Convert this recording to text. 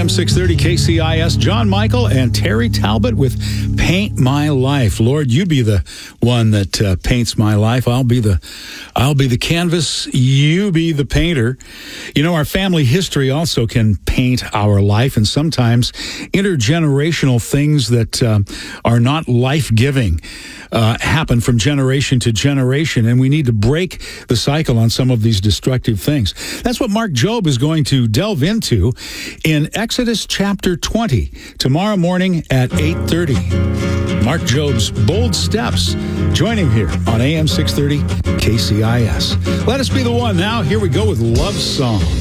AM 630 KCIS, John Michael and Terry Talbot with Paint My Life. Lord, you be the one that paints my life. I'll be the canvas. You be the painter. You know, our family history also can paint our life, and sometimes intergenerational things that are not life-giving happen from generation to generation, and we need to break the cycle on some of these destructive things. That's what Mark Jobe is going to delve into in Exodus chapter 20 tomorrow morning at 8:30. Mark Jobe's Bold Steps. Join him here on AM 630 KCIS. Let us be the one now. Here we go with Love Song.